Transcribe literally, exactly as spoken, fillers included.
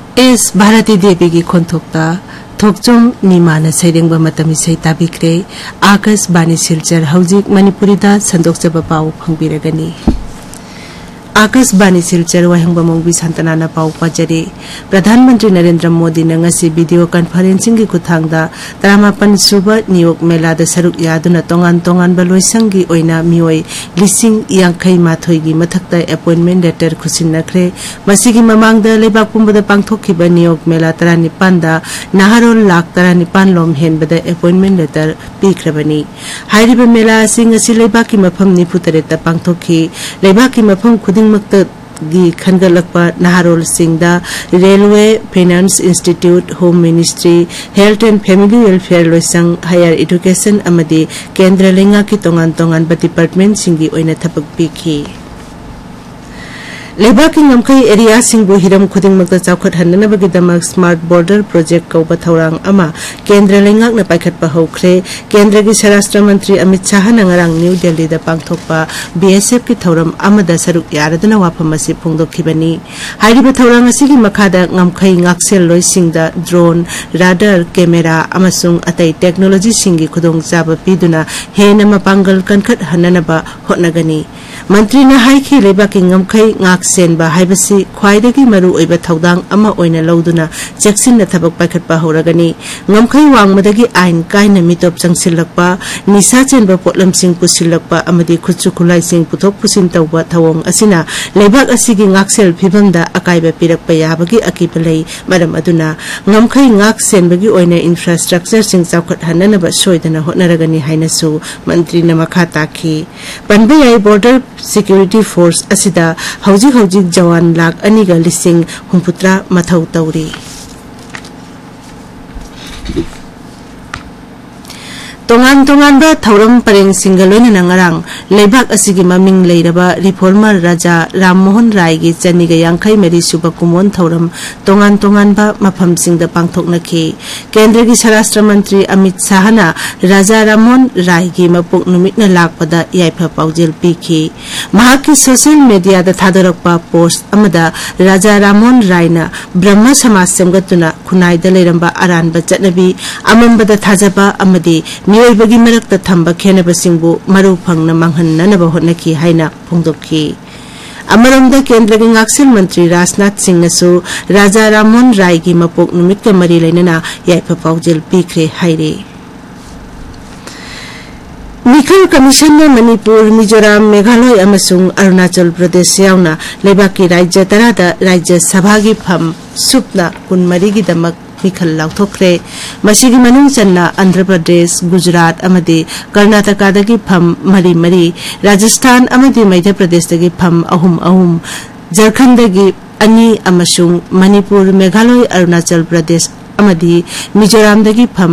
S Bharti देवी की खोंथोक्ता थोकचों निमाना सैरेंग मतमी सै ताबिख्रे आकाश बानी सिलचर हौजिक मणिपुरीदा संदोक्चब पाउ फंगबिरगनी आकाश बानी सिलचर वाहंग बमोंबी संतनाना पाउ पाजरे प्रधानमंत्री नरेंद्र मोदी ने ngasi वीडियो कॉन्फ्रेंसिंग की खुथांगदा तरामापन सुबा नियोग मेला द सरुक यादुना तोंगान तोंगान बलोइसंगी ओइना मियोय लिसिंग यांखै माथोइगी मथक्ता अपॉइंटमेंट लेटर खुसिनखरे मसिगी ममांग द लेबाक पुंबदा पांगथोखिबा नियोग मेला तरानिपान दा नाहारोल लाख तरानिपान लोम हेनबदा अपॉइंटमेंट लेटर पीख्रबनी हाइरिबा मेला सिंग असि लेबाकी मफम निफुतरेता पांगथोखि लेबाकी मफम खुदिंग गी खनगलकपा नाहारोल सिंगदा railway finance institute home ministry health and family welfare Loisang higher education अमदी केंद्र लेंगा की तोंगान तोंगान department सिंगी ओइना थपक पीखी लेबाकी ngमखै area सिंगबु Hiram खुदिंगमक्ता चावखत हन्ननबगिदमक smart border project कौबा थौरांग अमा केंद्र लेंगाकना पाइखतपा हौख्रे केंद्र की स्वराष्ट्र मंत्री अमित शाह नंगरांग न्यू दिल्ली दा पांगथोकपा बीएसएफ की थौरम अमदा सरुक यारदना वाफम असि फोंदोखिबनी हाइरिबा थौरांग असिगी मखादा ngमखै ngakсel लोइसिंगदा ड्रोन राडार कैमेरा अमसुंग अतै टेक्नोलॉजी सिंगी खुदोंग चाबा पीदुना हेन मपांगल कनखत हन्ननबा होटनगनी मंत्री ने हाइखि लेबाकी ngमखै ngaksenba haibasi khwaidagi maru oiba thaudang ama oina loduna cheksinna thabak paikhatpa horagani ngamkhai wangmadagi ain kaina mitop changsilakpa nisa chenba potlam sing pusilakpa amadi khutchu khulai sing puthok pusin tawba thawong asina lebak asigi ngaksel phibamda akaiba pirakpa yabagi akipalei maram aduna ngamkhai ngaksenbagi oina infrastructure sing chawkhat hananaba soidana hotnaragani hainasu mantri na makha takhi panbayai border security force asida हौजी हौजी जवान लाख अनिगा लिसिंग हुंपुत्रा मथौ तौरी तोंगान तोंगान बा थौरम परेंग सिंगलोइन नंगरांग लेबाक असिगी ममिंग लेरबा reformer Raja Rammohan Roy गी चनिगा यांखै मेरी सुबा कुमोन थौरम तोंगान तोंगान बा मफम सिंगदा पांगथोकनखि केंद्र की स्वराष्ट्र मंत्री अमित शाहना राजा राममोहन राय गी मपुक नुमितना लाकपदा याइफा पाउजेल पीखि महाकी सोशल मीडिया दा थादरकपा पोस्ट अमदा राजा राममोहन रायना ब्रह्म समाज सेमगतुना खुनाइदा लेरंबा अरानबा चटनबी अमंबदा थाजबा अमदी मियोइबगी मरकता थंबा खेनबसिंगबु मरु फंगना मांगहन्ननबा होटनखि हाइना फोंदोखि अमरंदा केंद्र के ngaksil मंत्री राजनाथ सिंह नसु राजा राममोहन राय की मपोक नुमित का मरी लेना याइफा पाउजेल पीख्रे हाइरे मिखल कमीशन ने मणिपुर मिजोराम मेघालय अमसुंग अरुणाचल प्रदेश यावना लेबाकी राज्य तरादा राज्य सभा की फम सुपना कुनमरी की दमक मिखल लाउथोखरे मसिगी मनुंग चन्ना आंध्र प्रदेश गुजरात अमदी कर्नाटका दगी फम मरी मरी राजस्थान अमदी मध्य प्रदेश दगी फम अहुम अहुम झारखंड दगी अनि अमसुंग मणिपुर मेघालय अरुणाचल प्रदेश अमदी मिजोराम दगी फम